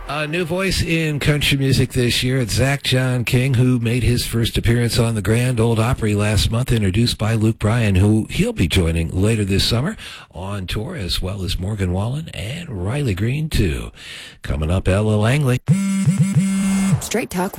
A new voice in country music this year. It's Zach John King, who made his first appearance on the Grand Ole Opry last month, introduced by Luke Bryan, who he'll be joining later this summer on tour, as well as Morgan Wallen and Riley Green, too. Coming up, Ella Langley. Straight Talk